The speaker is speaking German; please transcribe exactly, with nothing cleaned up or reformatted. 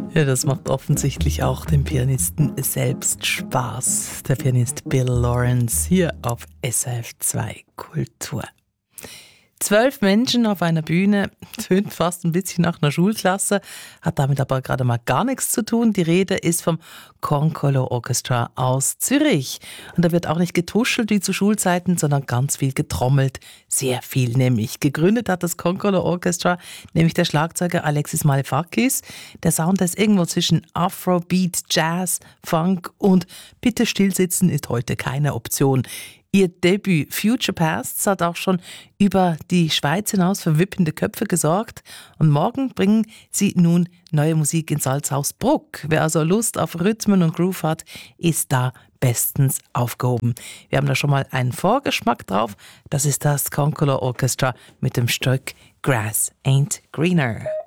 Ja, das macht offensichtlich auch dem Pianisten selbst Spaß. Der Pianist Bill Lawrence hier auf S R F zwei Kultur. Zwölf Menschen auf einer Bühne, tönt fast ein bisschen nach einer Schulklasse, hat damit aber gerade mal gar nichts zu tun. Die Rede ist vom Concolo Orchestra aus Zürich. Und da wird auch nicht getuschelt wie zu Schulzeiten, sondern ganz viel getrommelt. Sehr viel nämlich. Gegründet hat das Concolo Orchestra nämlich der Schlagzeuger Alexis Malefakis. Der Sound ist irgendwo zwischen Afrobeat, Jazz, Funk und bitte stillsitzen ist heute keine Option. Ihr Debüt Future Pasts hat auch schon über die Schweiz hinaus für wippende Köpfe gesorgt. Und morgen bringen sie nun neue Musik in Salzhausbruck. Wer also Lust auf Rhythmen und Groove hat, ist da bestens aufgehoben. Wir haben da schon mal einen Vorgeschmack drauf. Das ist das Concolo Orchestra mit dem Stück Grass Ain't Greener.